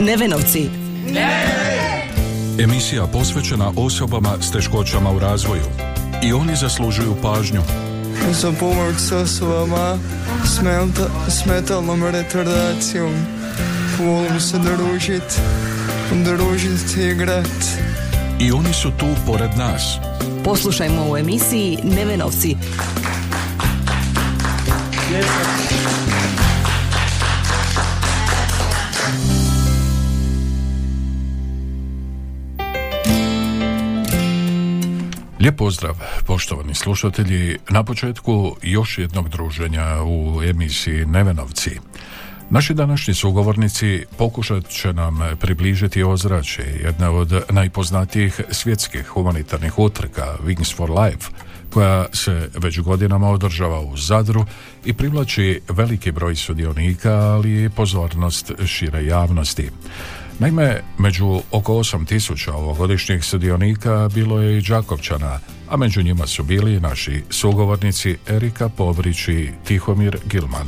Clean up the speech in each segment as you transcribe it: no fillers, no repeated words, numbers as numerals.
Nevenovci. Emisija posvećena osobama s teškoćama u razvoju. I oni zaslužuju pažnju. Za pomoć s osobama s metalnom retardacijom. Volim se družiti, igrat. I oni su tu pored nas. Poslušajmo u emisiji Nevenovci. Lijep pozdrav, poštovani slušatelji, na početku još jednog druženja u emisiji Nevenovci. Naši današnji sugovornici pokušat će nam približiti ozračje jedne od najpoznatijih svjetskih humanitarnih utrka Wings for Life, koja se već godinama održava u Zadru i privlači veliki broj sudionika, ali i pozornost šire javnosti. Naime, među oko 8.000 ovogodišnjih sudionika bilo je i Đakovčana, a među njima su bili naši sugovornici Erika Pobrić i Tihomir Gilman.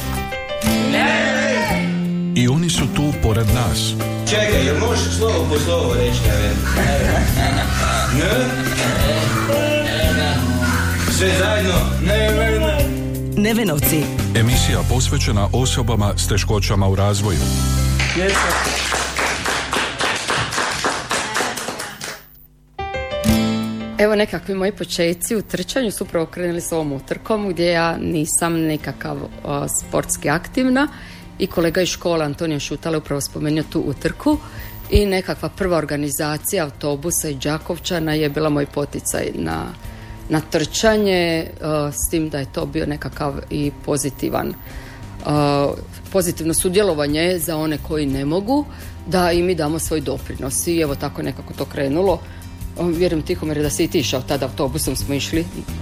I oni su tu pored nas. Čekaj, jel možeš slovo po slovo reći? Sve zajedno? Nevenovci. Emisija posvećena osobama s teškoćama u razvoju. Evo nekakvi moji početci u trčanju su upravo krenuli s ovom utrkom gdje ja nisam nekakav sportski aktivna i kolega iz škole Antonija Šutale upravo spomenuo tu utrku i nekakva prva organizacija autobusa i Đakovčana je bila moj poticaj na trčanje, s tim da je to bio nekakav i pozitivno sudjelovanje za one koji ne mogu, da i mi damo svoj doprinos i evo tako nekako to krenulo. Vjerujem Tihomir da si i ti išao, tada autobusom smo išli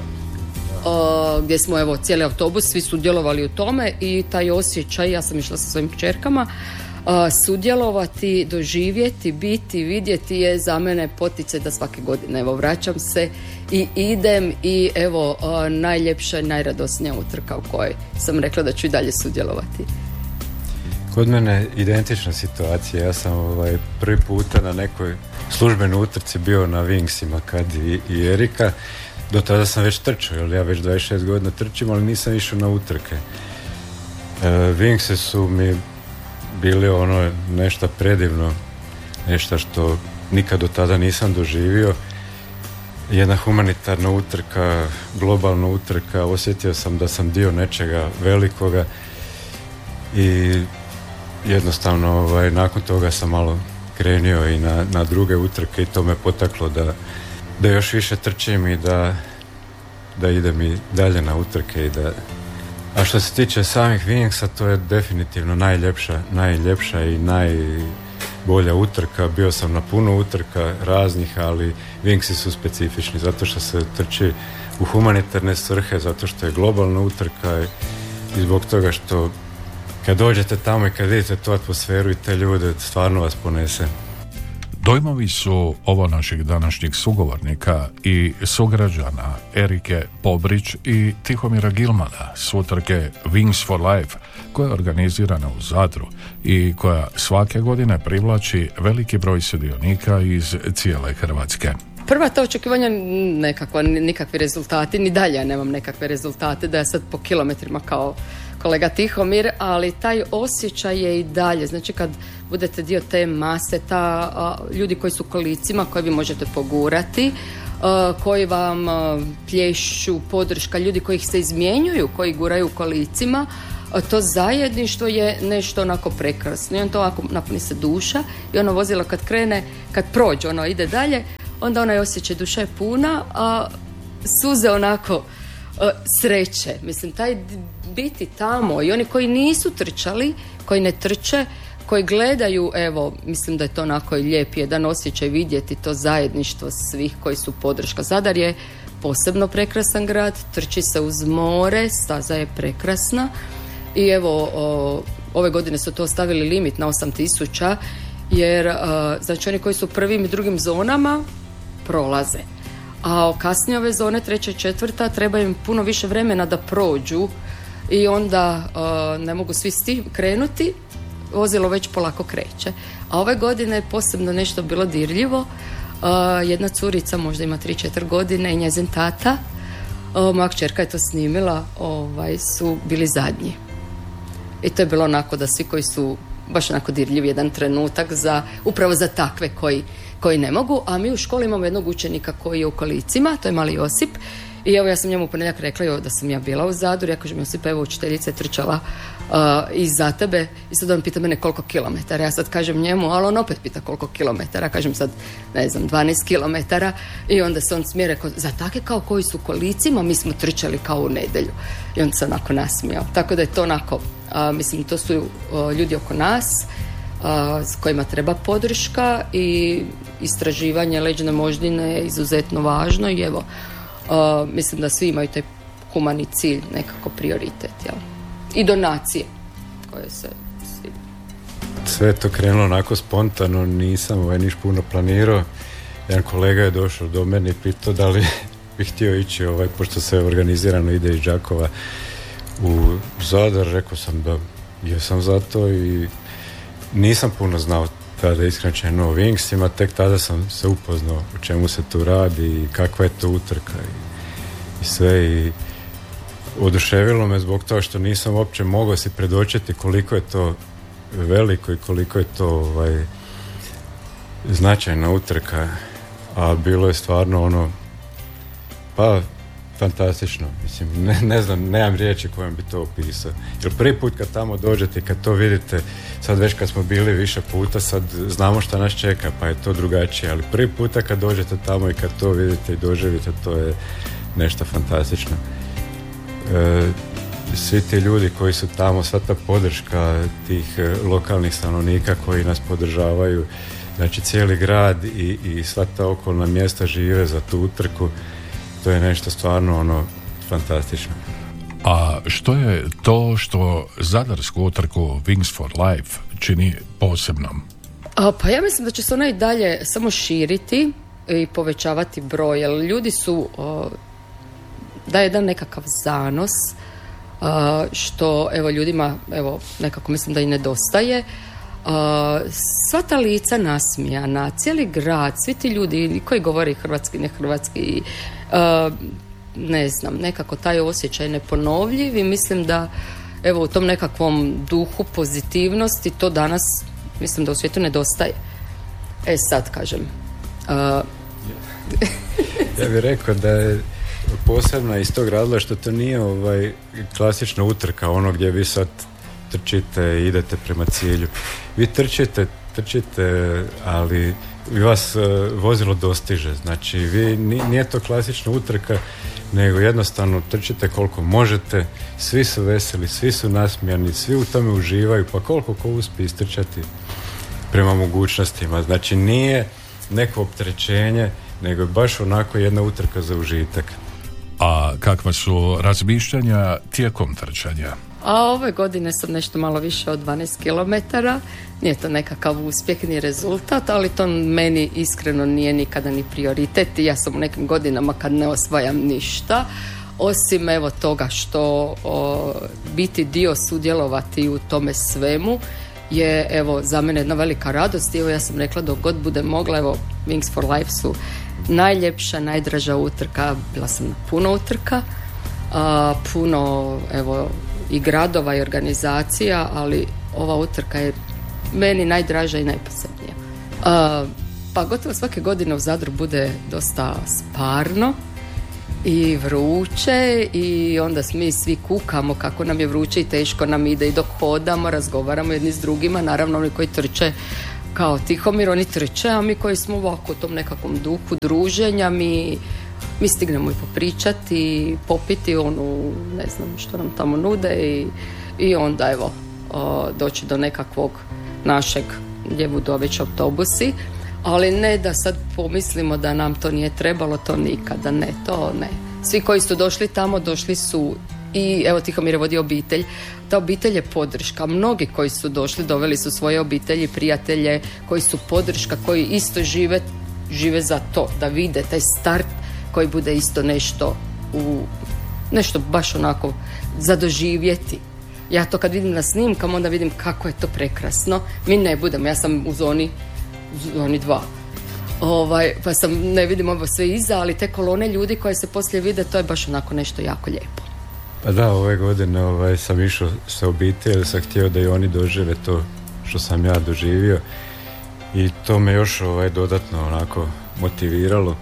gdje smo evo cijeli autobus svi sudjelovali u tome i taj osjećaj, ja sam išla sa svojim kćerkama, sudjelovati, doživjeti, biti, vidjeti je za mene poticaj da svake godine evo vraćam se i idem i evo najljepša i najradosnija utrka u kojoj sam rekla da ću i dalje sudjelovati. Kod mene identična situacija, ja sam prvi puta na nekoj službenoj utrci bio na Wingsima kad i Erika. Do tada sam već trčao, jer ja već 26 godina trčim, ali nisam išao na utrke. Wingse su mi bili nešto predivno, nešto što nikad do tada nisam doživio. Jedna humanitarna utrka, globalna utrka, osjetio sam da sam dio nečega velikoga i jednostavno nakon toga sam malo krenio i na druge utrke i to me potaklo da još više trčim i da idem i dalje na utrke A što se tiče samih Wingsa, to je definitivno najljepša i najbolja utrka. Bio sam na puno utrka raznih, ali Wingsi su specifični zato što se trči u humanitarne svrhe, zato što je globalna utrka i zbog toga što kad dođete tamo i kad vidite tu atmosferu i te ljude, stvarno vas ponese. Dojmovi su ovo naših današnjih sugovornika i sugrađana Erike Pobrić i Tihomira Gilmana s utrke Wings for Life, koja je organizirana u Zadru i koja svake godine privlači veliki broj sudionika iz cijele Hrvatske. Prva ta očekivanja nikakvi rezultati, ni dalje ja nemam nekakve rezultate da ja sad po kilometrima kao kolega Tihomir, ali taj osjećaj je i dalje. Znači kad budete dio te mase, ljudi koji su u kolicima, koje vi možete pogurati, koji vam plješću, podrška, ljudi koji ih se izmjenjuju, koji guraju u kolicima, to zajedništvo je nešto onako prekrasno i on to ovako napuni se duša i ono vozilo kad krene, kad prođe, ono ide dalje, onda onaj osjećaj, duša je puna, a suze onako sreće. Mislim, taj biti tamo i oni koji nisu trčali, koji ne trče, koji gledaju, evo, mislim da je to onako lijep jedan osjećaj vidjeti to zajedništvo svih koji su podrška. Zadar je posebno prekrasan grad, trči se uz more, staza je prekrasna i evo, ove godine su to stavili limit na 8.000 jer znači oni koji su u prvim i drugim zonama prolaze. A kasnije ove zone, 3. i 4. treba im puno više vremena da prođu i onda ne mogu svi krenuti vozilo već polako kreće. A ove godine je posebno nešto bilo dirljivo. Jedna curica, možda ima 3-4 godine, i njezin tata, moja kćerka je to snimila, su bili zadnji. I to je bilo onako da svi koji su baš onako dirljiv jedan trenutak upravo za takve koji ne mogu, a mi u školi imamo jednog učenika koji je u kolicima, to je mali Josip, i evo ja sam njemu u ponedjeljak rekla da sam ja bila u Zadru, ja kažem Josip, evo učiteljica je trčala iza tebe i sad on pita mene koliko kilometara, ja sad kažem njemu, ali on opet pita koliko kilometara, kažem sad, ne znam, 12 kilometara i onda se on smije rekao, za takve kao koji su u kolicima mi smo trčali kao u nedjelju, i on se onako nasmijao, tako da je to onako, mislim, to su ljudi oko nas s kojima treba podrška i istraživanje leđne moždine je izuzetno važno i evo, mislim da svi imaju taj humani cilj, nekako prioritet, jel? I donacije koje se svi... Sve je to krenulo onako spontano, nisam niš puno planirao. Jedan kolega je došao do mene i pitao da li bih htio ići, pošto se organizirano ide iz Đakova u Zadar. Rekao sam da jesam za to i nisam puno znao tada iskreno o Wingsima, tek tada sam se upoznao o čemu se tu radi i kakva je to utrka i sve, i oduševilo me zbog toga što nisam uopće mogao si predočiti koliko je to veliko i koliko je to značajna utrka, a bilo je stvarno fantastično, mislim, ne znam, nemam riječi kojom bi to opisao, jer prvi put kad tamo dođete, kad to vidite, sad već kad smo bili više puta, sad znamo šta nas čeka, pa je to drugačije, ali prvi puta kad dođete tamo i kad to vidite i doživite, to je nešto fantastično. Svi ti ljudi koji su tamo, sva ta podrška tih lokalnih stanovnika koji nas podržavaju, znači cijeli grad i sva ta okolna mjesta žive za tu utrku, to je nešto stvarno fantastično. A što je to što zadarsku utrku Wings for Life čini posebnom? Pa ja mislim da će se ona i dalje samo širiti i povećavati broj, jer ljudi su da je jedan nekakav zanos što evo ljudima nekako mislim da i nedostaje. Sva ta lica nasmijana, cijeli grad, svi ti ljudi koji govori hrvatski, ne hrvatski, ne znam, nekako taj osjećaj neponovljiv i mislim da evo u tom nekakvom duhu pozitivnosti to danas mislim da u svijetu nedostaje. Sad kažem. Ja bih rekao da je posebno iz tog razloga što to nije klasična utrka, ono gdje vi sad trčite i idete prema cilju. Vi trčite, ali vi vas vozilo dostiže. Znači, nije to klasična utrka, nego jednostavno trčite koliko možete, svi su veseli, svi su nasmijani, svi u tome uživaju, pa koliko ko uspije istrčati prema mogućnostima. Znači, nije neko opterećenje, nego je baš onako jedna utrka za užitak. A kakva su razmišljanja tijekom trčanja? A ove godine sam nešto malo više od 12 km. Nije to nekakav uspjeh ni rezultat, ali to meni iskreno nije nikada ni prioritet. Ja sam u nekim godinama kad ne osvajam ništa, osim evo toga što biti dio, sudjelovati u tome svemu je evo za mene jedna velika radost. I evo ja sam rekla dok god budem mogla, evo Wings for Life su najljepša, najdraža utrka. Bila sam na puno utrka, puno evo i gradova i organizacija, ali ova utrka je meni najdraža i najposebnija. Pa gotovo svake godine u Zadru bude dosta sparno i vruće i onda mi svi kukamo kako nam je vruće i teško nam ide i dok hodamo, razgovaramo jedni s drugima, naravno oni koji trče kao Tihomir, oni trče, a mi koji smo ovako u tom nekakvom duhu druženja, mi stignemo i popričati, popiti ne znam što nam tamo nude i onda evo doći do nekakvog našeg gdje budu već autobusi, ali ne da sad pomislimo da nam to nije trebalo, to nikada ne, to ne. Svi koji su došli tamo, došli su i evo Tihomir je vodio obitelj, ta obitelj je podrška, mnogi koji su došli doveli su svoje obitelji, prijatelje koji su podrška, koji isto žive za to, da vide taj start koji bude isto nešto baš onako za doživjeti. Ja to kad vidim na snimkama, onda vidim kako je to prekrasno. Mi ne budemo, ja sam u zoni 2. Pa sam, ne vidim ovo sve iza, ali te kolone ljudi koje se poslije vide, to je baš onako nešto jako lijepo. Pa da, ove godine sam išao sa obitelji, sam htio da i oni dožive to što sam ja doživio i to me još dodatno onako motiviralo.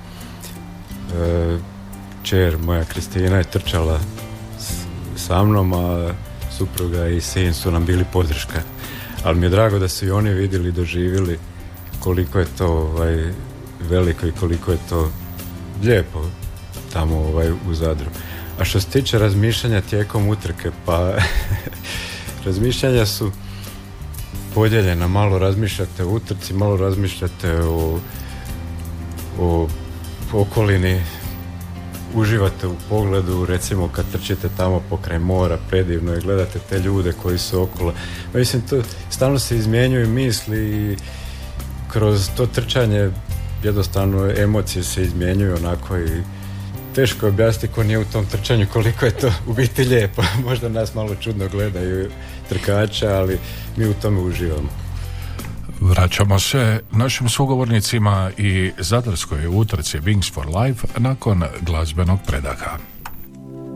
Kćer moja Kristina je trčala sa mnom, a supruga i sin su nam bili podrška. Ali mi je drago da su i oni vidjeli i doživjeli koliko je to veliko i koliko je to lijepo tamo u Zadru. A što se tiče razmišljanja tijekom utrke, pa razmišljanja su podijeljena. Malo razmišljate o utrci, malo razmišljate o okolini, uživate u pogledu, recimo kad trčite tamo pokraj mora, predivno je, gledate te ljude koji su okolo. Mislim, to stalno se izmjenjuju misli i kroz to trčanje jednostavno emocije se izmjenjuju onako i teško je objasniti ko nije u tom trčanju koliko je to u biti lijepo. Možda nas malo čudno gledaju trkača, ali mi u tome uživamo. Vraćamo se našim sugovornicima i zadarskoj utrci Wings for Life nakon glazbenog predaha.